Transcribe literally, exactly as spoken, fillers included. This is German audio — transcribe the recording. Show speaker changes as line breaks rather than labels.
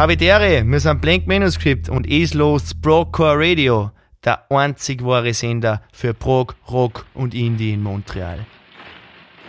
Habitäre, wir sind Blank Manuscript und es los Progcore Radio, der einzig wahre Sender für Prog, Rock und Indie in Montreal.